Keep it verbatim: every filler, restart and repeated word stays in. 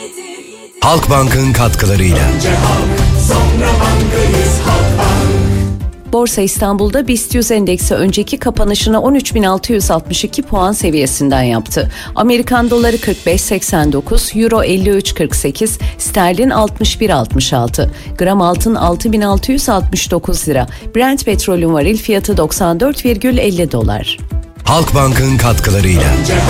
Halkbank'ın katkılarıyla. Önce halk, sonra bankayız Halkbank. Borsa İstanbul'da BIST yüz endeksi önceki kapanışını on üç bin altı yüz altmış iki puan seviyesinden yaptı. Amerikan doları kırk beş seksen dokuz, Euro elli üç kırk sekiz, sterlin altmış bir altmış altı, gram altın altı bin altı yüz altmış dokuz lira, Brent petrolün varil fiyatı doksan dört virgül elli dolar. Halkbank'ın katkılarıyla. Önce